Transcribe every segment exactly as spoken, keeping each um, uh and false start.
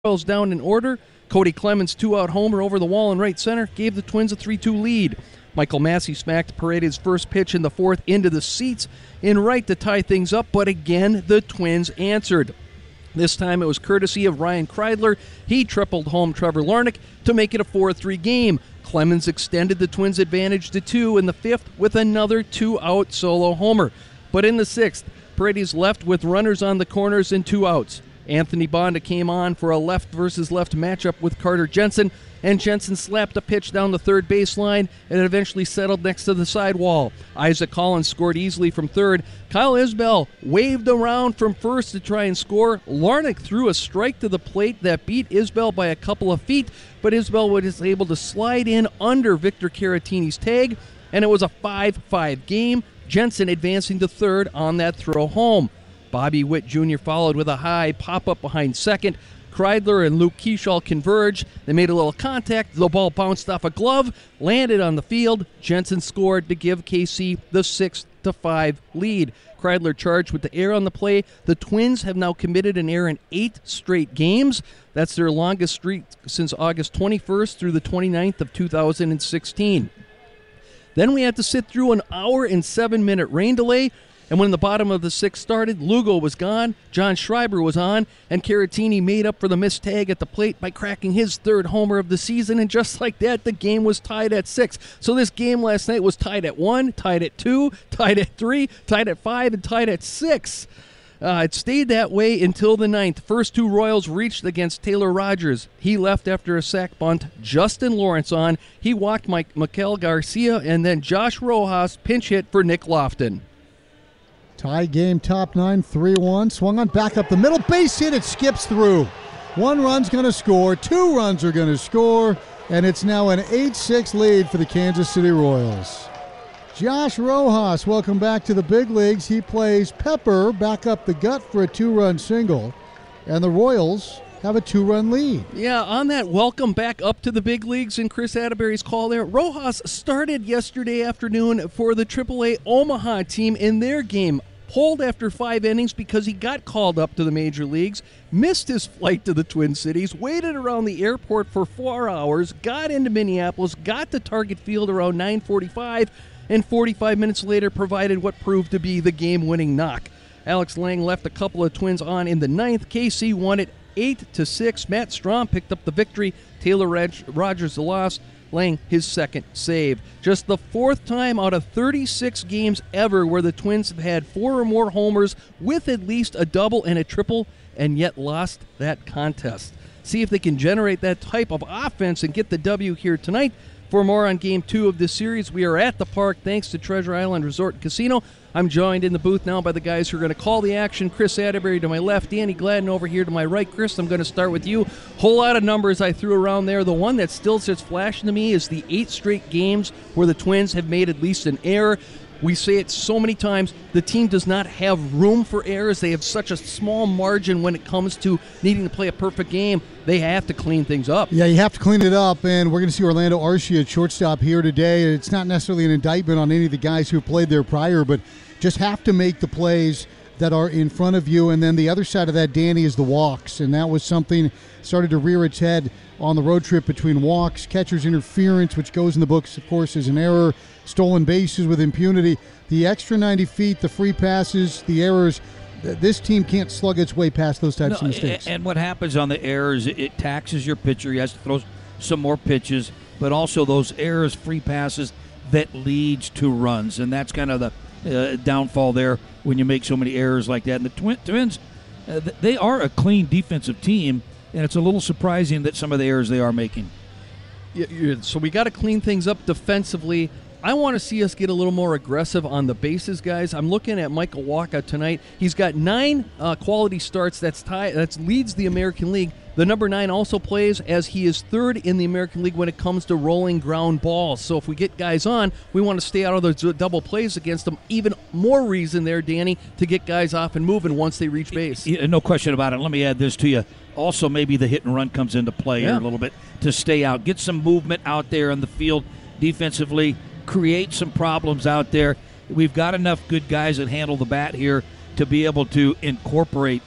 Royals down in order. Cody Clemens two-out homer over the wall in right center gave the Twins a three two lead. Michael Massey smacked Paredes' first pitch in the fourth into the seats in right to tie things up, but again the Twins answered. This time it was courtesy of Ryan Kreidler. He tripled home Trevor Larnach to make it a four three game. Clemens extended the Twins' advantage to two in the fifth with another two-out solo homer. But in the sixth, Paredes left with runners on the corners and two outs. Anthony Bonda came on for a left versus left matchup with Carter Jensen, and Jensen slapped a pitch down the third baseline and it eventually settled next to the sidewall. Isaac Collins scored easily from third. Kyle Isbell waved around from first to try and score. Larnach threw a strike to the plate that beat Isbell by a couple of feet, but Isbell was able to slide in under Victor Caratini's tag, and it was a five five game, Jensen advancing to third on that throw home. Bobby Witt Junior followed with a high pop-up behind second. Kreidler and Luke Keschall converged. They made a little contact. The ball bounced off a glove, landed on the field. Jensen scored to give K C the six to five lead. Kreidler charged with the error on the play. The Twins have now committed an error in eight straight games. That's their longest streak since August twenty-first through the twenty-ninth of two thousand sixteen. Then we had to sit through an hour and seven-minute rain delay. And when the bottom of the sixth started, Lugo was gone, John Schreiber was on, and Caratini made up for the missed tag at the plate by cracking his third homer of the season, and just like that, the game was tied at six. So this game last night was tied at one, tied at two, tied at three, tied at five, and tied at six. Uh, it stayed that way until the ninth. First two Royals reached against Taylor Rogers. He left after a sac bunt. Justin Lawrence on. He walked Mike Maikel Garcia, and then Josh Rojas pinch hit for Nick Lofton. Tie game, top nine, three one. Swung on back up the middle. Base hit, it skips through. One run's going to score. Two runs are going to score. And it's now an eight six lead for the Kansas City Royals. Josh Rojas, welcome back to the big leagues. He plays Pepper back up the gut for a two-run single. And the Royals have a two-run lead. Yeah, on that welcome back up to the big leagues in Chris Atterbury's call there, Rojas started yesterday afternoon for the triple A Omaha team in their game. Pulled after five innings because he got called up to the major leagues, missed his flight to the Twin Cities, waited around the airport for four hours, got into Minneapolis, got to Target Field around nine forty-five, and forty-five minutes later provided what proved to be the game-winning knock. Alex Lang left a couple of Twins on in the ninth. K C won it eight to six. Matt Strom picked up the victory. Taylor Rogers the loss. Lang his second save. Just the fourth time out of thirty-six games ever where the Twins have had four or more homers with at least a double and a triple and yet lost that contest. See if they can generate that type of offense and get the W here tonight. For more on Game two of this series, we are at the park thanks to Treasure Island Resort and Casino. I'm joined in the booth now by the guys who are going to call the action. Chris Atterbury to my left, Danny Gladden over here to my right. Chris, I'm going to start with you. Whole lot of numbers I threw around there. The one that still sits flashing to me is the eight straight games where the Twins have made at least an error. We say it so many times, the team does not have room for errors. They have such a small margin when it comes to needing to play a perfect game. They have to clean things up. Yeah, you have to clean it up, and we're going to see Orlando Arcia at shortstop here today. It's not necessarily an indictment on any of the guys who played there prior, but just have to make the plays that are in front of you. And then the other side of that, Danny, is the walks, and that was something started to rear its head on the road trip between walks, catcher's interference, which goes in the books, of course, as an error, stolen bases with impunity, the extra ninety feet, the free passes, the errors. This team can't slug its way past those types no, of mistakes. And what happens on the errors, it taxes your pitcher. He has to throw some more pitches, but also those errors, free passes, that leads to runs. And that's kind of the uh, downfall there when you make so many errors like that. And the Twin, Twins, uh, they are a clean defensive team, and it's a little surprising that some of the errors they are making. Yeah, so we got to clean things up defensively. I want to see us get a little more aggressive on the bases, guys. I'm looking at Michael Wacha tonight. He's got nine uh, quality starts. That's tie. That leads the American League. The number nine also plays as he is third in the American League when it comes to rolling ground balls. So if we get guys on, we want to stay out of those double plays against them. Even more reason there, Danny, to get guys off and moving once they reach base. Yeah, no question about it. Let me add this to you. Also, maybe the hit and run comes into play yeah. here a little bit to stay out. Get some movement out there in the field defensively. Create some problems out there. We've got enough good guys that handle the bat here to be able to incorporate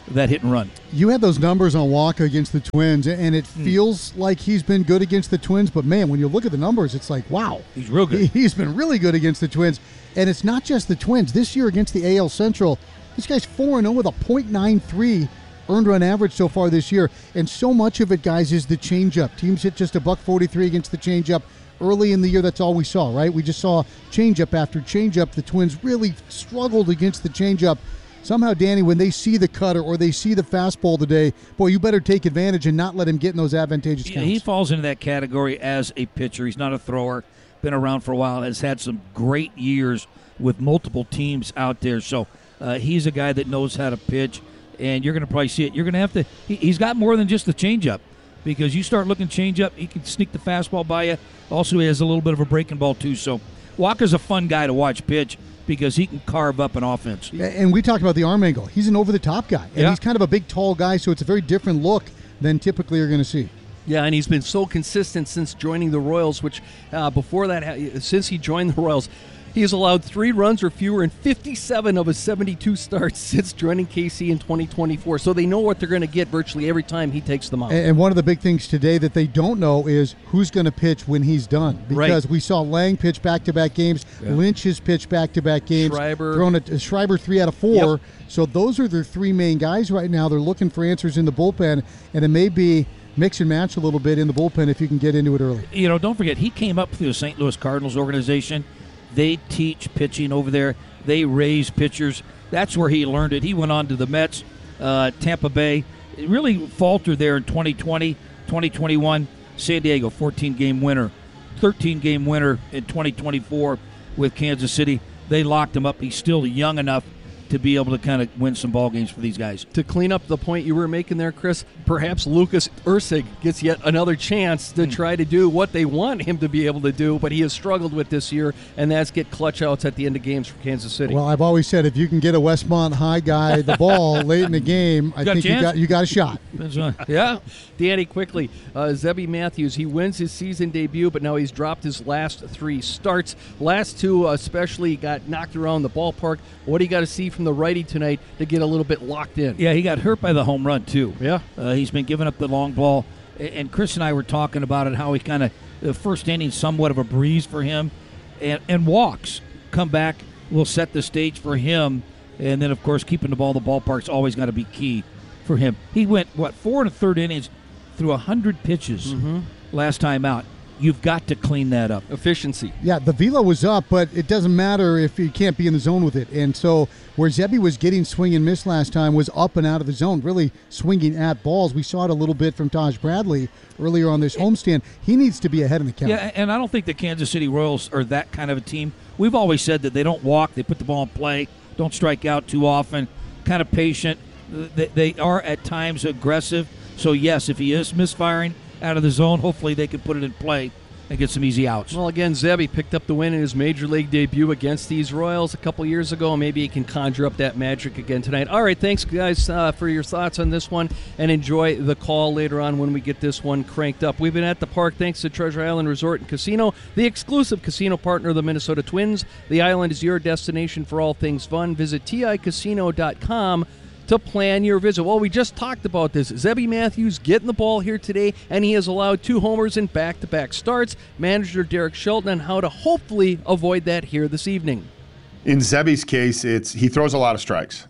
that hit and run. You had those numbers on Walker against the Twins, and it feels mm. like he's been good against the Twins. But, man, when you look at the numbers, it's like, wow. He's real good. He, he's been really good against the Twins. And it's not just the Twins. This year against the A L Central, this guy's four and oh with a point nine three earned run average so far this year. And so much of it, guys, is the changeup. Teams hit just a buck forty-three against the changeup. Early in the year, that's all we saw, right? We just saw changeup after changeup. The Twins really struggled against the changeup. Somehow, Danny, when they see the cutter or they see the fastball today, boy, you better take advantage and not let him get in those advantageous counts. Yeah, he falls into that category as a pitcher. He's not a thrower. Been around for a while. Has had some great years with multiple teams out there. So uh, he's a guy that knows how to pitch, and you're going to probably see it. You're going to have to he, – he's got more than just the changeup, because you start looking changeup, he can sneak the fastball by you. Also, he has a little bit of a breaking ball too. So Walker's a fun guy to watch pitch, because he can carve up an offense. And we talked about the arm angle. He's an over-the-top guy. And yeah. he's kind of a big, tall guy, so it's a very different look than typically you're going to see. Yeah, and he's been so consistent since joining the Royals, which uh, before that, since he joined the Royals, he has allowed three runs or fewer in fifty-seven of his seventy-two starts since joining K C in twenty twenty-four. So they know what they're going to get virtually every time he takes them out. And one of the big things today that they don't know is who's going to pitch when he's done. Because right. we saw Lang pitch back-to-back games. Yeah. Lynch has pitched back-to-back games. Schreiber. Thrown a, a Schreiber three out of four. Yep. So those are their three main guys right now. They're looking for answers in the bullpen, and it may be mix and match a little bit in the bullpen if you can get into it early. You know, don't forget, he came up through the Saint Louis Cardinals organization. They teach pitching over there. They raise pitchers. That's where he learned it. He went on to the Mets, uh, Tampa Bay. It really faltered there in twenty twenty, twenty twenty-one. San Diego, fourteen-game winner. thirteen-game winner in twenty twenty-four with Kansas City. They locked him up. He's still young enough to be able to kind of win some ball games for these guys. To clean up the point you were making there, Chris, perhaps Lucas Ursig gets yet another chance to try to do what they want him to be able to do, but he has struggled with this year, and that's get clutch outs at the end of games for Kansas City. Well, I've always said if you can get a Westmont High guy the ball late in the game, I think you got you got a shot. Yeah. Danny, quickly, uh, Zebby Matthews, he wins his season debut, but now he's dropped his last three starts. Last two especially got knocked around the ballpark. What do you got to see from the righty tonight to get a little bit locked in? Yeah, he got hurt by the home run, too. Yeah. Uh, he's been giving up the long ball. And Chris and I were talking about it, how he kind of, the first inning, somewhat of a breeze for him. And, and walks come back, will set the stage for him. And then, of course, keeping the ball in the ballpark's always got to be key for him. He went, what, four and a third innings through one hundred pitches mm-hmm. last time out. You've got to clean that up. Efficiency. Yeah, the velo was up, but it doesn't matter if you can't be in the zone with it. And so where Zebby was getting swing and miss last time was up and out of the zone, really swinging at balls. We saw it a little bit from Taj Bradley earlier on this homestand. He needs to be ahead in the count. Yeah, and I don't think the Kansas City Royals are that kind of a team. We've always said that they don't walk, they put the ball in play, don't strike out too often, kind of patient. They, they are at times aggressive. So, yes, if he is misfiring out of the zone, hopefully they can put it in play and get some easy outs. Well, again, Zebby picked up the win in his Major League debut against these Royals a couple years ago. Maybe he can conjure up that magic again tonight. All right, thanks, guys, uh, for your thoughts on this one, and enjoy the call later on when we get this one cranked up. We've been at the park thanks to Treasure Island Resort and Casino, the exclusive casino partner of the Minnesota Twins. The island is your destination for all things fun. Visit T I casino dot com to plan your visit. Well, we just talked about this. Zebby Matthews getting the ball here today, and he has allowed two homers in back-to-back starts. Manager Derek Shelton on how to hopefully avoid that here this evening. In Zebby's case, it's he throws a lot of strikes,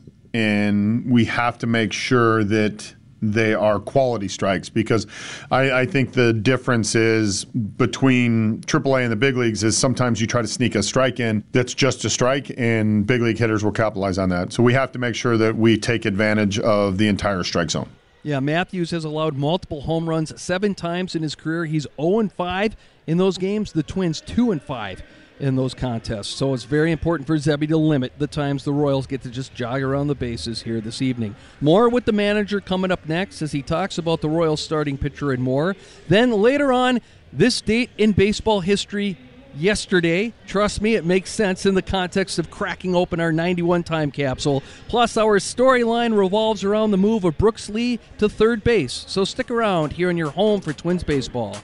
and we have to make sure that they are quality strikes, because I, I think the difference is between triple A and the big leagues is sometimes you try to sneak a strike in that's just a strike, and big league hitters will capitalize on that. So we have to make sure that we take advantage of the entire strike zone. Yeah, Matthews has allowed multiple home runs seven times in his career. He's oh and five in those games. The Twins two and five in those contests. So it's very important for Zebby to limit the times the Royals get to just jog around the bases here this evening. More with the manager coming up next as he talks about the Royals starting pitcher and more. Then later on, this date in baseball history yesterday. Trust me, it makes sense in the context of cracking open our ninety-one time capsule. Plus, our storyline revolves around the move of Brooks Lee to third base. So stick around here in your home for Twins baseball.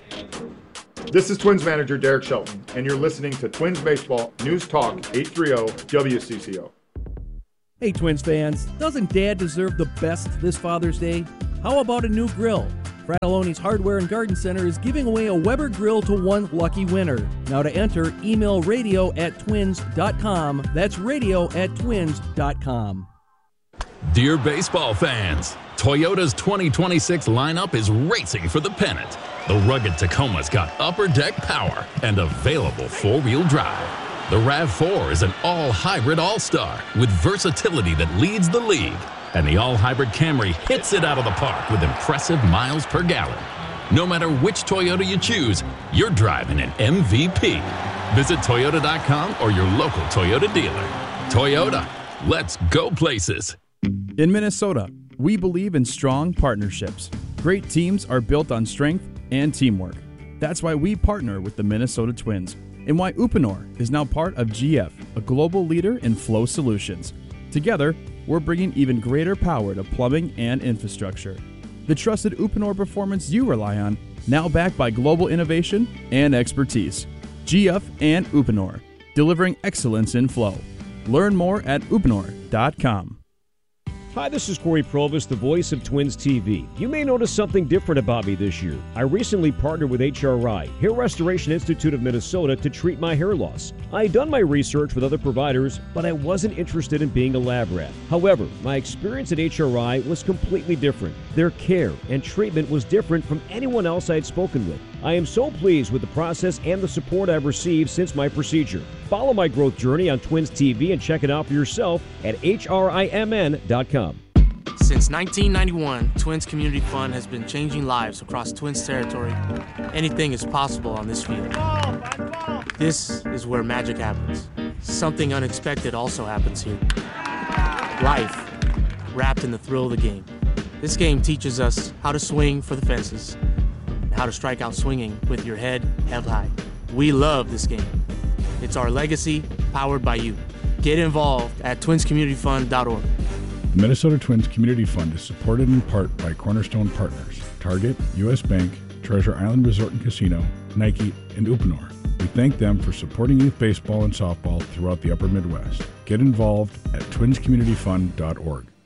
This is Twins manager Derek Shelton, and you're listening to Twins Baseball News Talk eight thirty W C C O. Hey Twins fans, doesn't Dad deserve the best this Father's Day? How about a new grill? Fratelloni's Hardware and Garden Center is giving away a Weber grill to one lucky winner. Now to enter, email radio at twins dot com. That's radio at twins dot com. Dear baseball fans, Toyota's twenty twenty-six lineup is racing for the pennant. The rugged Tacoma's got upper deck power and available four-wheel drive. The RAV four is an all-hybrid all-star with versatility that leads the league. And the all-hybrid Camry hits it out of the park with impressive miles per gallon. No matter which Toyota you choose, you're driving an M V P. Visit Toyota dot com or your local Toyota dealer. Toyota, let's go places. In Minnesota, we believe in strong partnerships. Great teams are built on strength and teamwork. That's why we partner with the Minnesota Twins, and why Uponor is now part of G F, a global leader in flow solutions. Together, we're bringing even greater power to plumbing and infrastructure. The trusted Uponor performance you rely on, now backed by global innovation and expertise. G F and Uponor, delivering excellence in flow. Learn more at uponor dot com. Hi, this is Corey Provis, the voice of Twins T V. You may notice something different about me this year. I recently partnered with H R I, Hair Restoration Institute of Minnesota, to treat my hair loss. I had done my research with other providers, but I wasn't interested in being a lab rat. However, my experience at H R I was completely different. Their care and treatment was different from anyone else I had spoken with. I am so pleased with the process and the support I've received since my procedure. Follow my growth journey on Twins T V and check it out for yourself at H R I M N dot com. Since nineteen ninety-one, Twins Community Fund has been changing lives across Twins territory. Anything is possible on this field. This is where magic happens. Something unexpected also happens here. Life, wrapped in the thrill of the game. This game teaches us how to swing for the fences and how to strike out swinging with your head held high. We love this game. It's our legacy, powered by you. Get involved at twins community fund dot org. The Minnesota Twins Community Fund is supported in part by Cornerstone Partners, Target, U S Bank, Treasure Island Resort and Casino, Nike, and Uponor. We thank them for supporting youth baseball and softball throughout the upper Midwest. Get involved at twins community fund dot org.